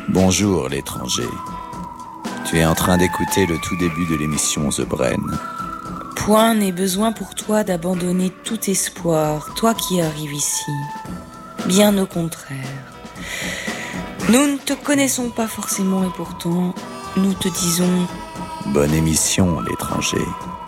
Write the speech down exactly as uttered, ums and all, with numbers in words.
Bonjour l'étranger. Tu es en train d'écouter le tout début de l'émission The Brain. Point n'est besoin pour toi d'abandonner tout espoir, toi qui arrives ici. Bien au contraire. Nous ne te connaissons pas forcément et pourtant, nous te disons... Bonne émission l'étranger.